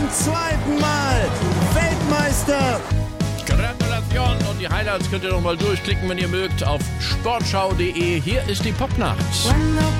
zweiten Mal Weltmeister. Gratulation und die Highlights könnt ihr noch mal durchklicken, wenn ihr mögt, auf sportschau.de. Hier ist die Popnacht.